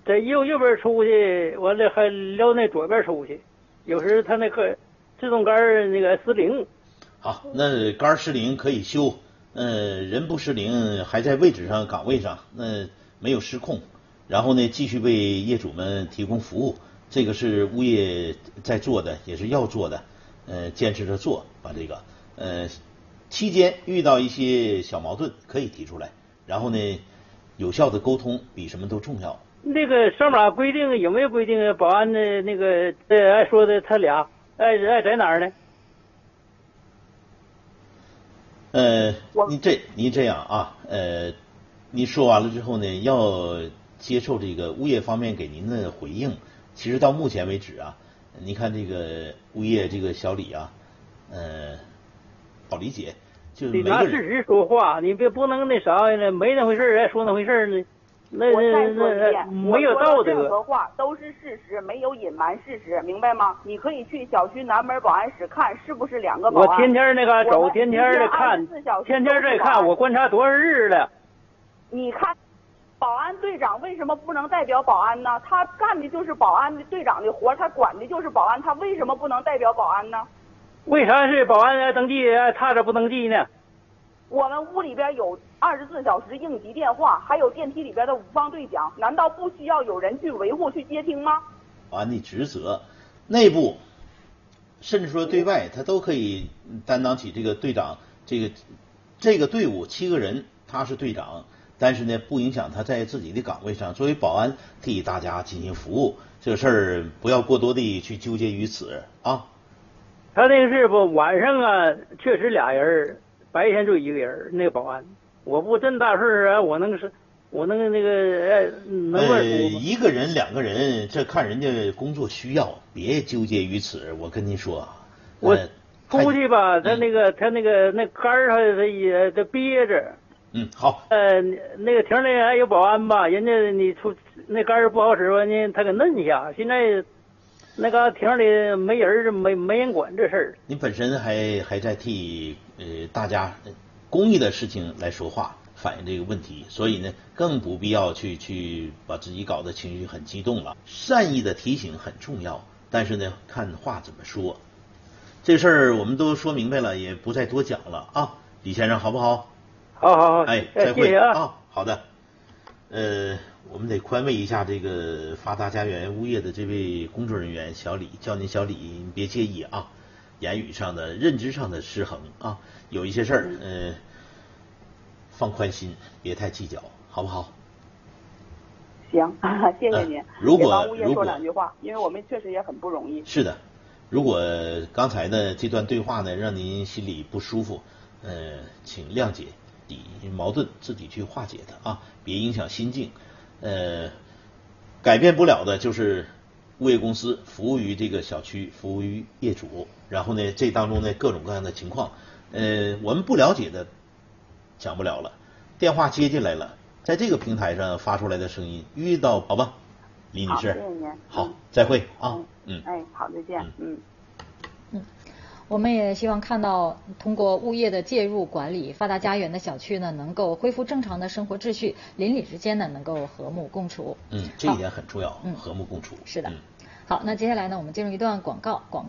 在右边出去，完了还撩那左边出去，有时他那个自动杆那个失灵。 好，那杆失灵可以修，人不失灵还在位置上岗位上，那没有失控，然后呢继续为业主们提供服务，这个是物业在做的，也是要做的，坚持着做，把这个期间遇到一些小矛盾可以提出来，然后呢有效的沟通比什么都重要。 那个上马规定有没有规定保安的那个爱说的他俩爱在哪儿呢？您这样啊，您说完了之后呢，要接受这个物业方面给您的回应。其实到目前为止啊，你看这个物业这个小李啊，好理解，就是你拿事实说话，你别不能那啥呢，没那回事儿，说那回事儿呢。那没有道德。 任何话都是事实，没有隐瞒事实，明白吗？你可以去小区南门保安室看是不是两个保安。 我天天那个走，天天的看，天天在看，我观察多少日了。 你看，保安队长为什么不能代表保安呢？他干的就是保安的队长的活，他管的就是保安，他为什么不能代表保安呢？ 为啥是保安登记，他这不登记呢？ 我们屋里边有24小时应急电话，还有电梯里边的5方对讲，难道不需要有人去维护、去接听吗？ 保安的职责，内部甚至说对外，他都可以担当起这个队长，这个队伍7个人，他是队长，但是呢，不影响他在自己的岗位上作为保安替大家进行服务。这个事儿不要过多的去纠结于此啊。 他那个是不晚上啊，确实俩人。白天就一个人，那个保安，我不真大事啊，我能那个能问一个人2个人，这看人家工作需要，别纠结于此。我跟您说， 我出去吧，他那个那杆儿他也憋着。 好。 那个亭里还有保安吧，人家你出那杆儿不好使吧，呢他给摁一下。现在那个亭里没人，没人管这事儿。 您本身还在替大家公益的事情来说话，反映这个问题，所以呢，更不必要去把自己搞得情绪很激动了。善意的提醒很重要，但是呢，看话怎么说。这事儿我们都说明白了，也不再多讲了啊，李先生，好不好？ 好。 再会谢谢啊。 好的。我们得宽慰一下这个发达家园物业的这位工作人员小李，叫您小李，您别介意啊。言语上的、认知上的失衡啊，有一些事儿，放宽心，别太计较，好不好？ 行，谢谢您。 如果帮物业说2句话，因为我们确实也很不容易。 是的，如果刚才呢这段对话呢让您心里不舒服，请谅解，矛盾自己去化解的啊，别影响心境。改变不了的就是物业公司服务于这个小区，服务于业主，然后呢这当中呢各种各样的情况，我们不了解的讲不了了，电话接进来了，在这个平台上发出来的声音遇到好吧，李女士， 谢谢您。 好，再会啊。 好，再见。 我们也希望看到通过物业的介入管理，发达家园的小区呢能够恢复正常的生活秩序，邻里之间呢能够和睦共处。 这一点很重要，和睦共处。 是的。好，那接下来呢，我们进入一段广告。